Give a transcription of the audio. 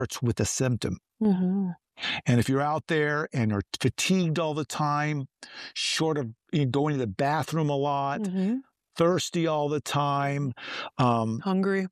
starts with a symptom. Mm-hmm. And if you're out there and are fatigued all the time, short of going to the bathroom a lot, Mm-hmm. thirsty all the time, Hungry.